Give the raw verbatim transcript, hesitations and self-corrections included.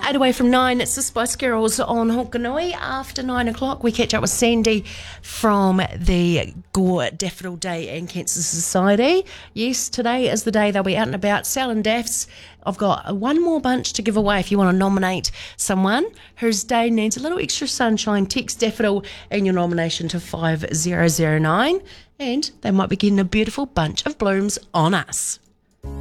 Eight away from nine, it's the Spice Girls on Hokanui. After nine o'clock, we catch up with Sandy from the Gore Daffodil Day and Cancer Society. Yes, today is the day they'll be out and about selling daffs. I've got one more bunch to give away if you want to nominate someone whose day needs a little extra sunshine. Text Daffodil and your nomination to five zero zero nine, and they might be getting a beautiful bunch of blooms on us.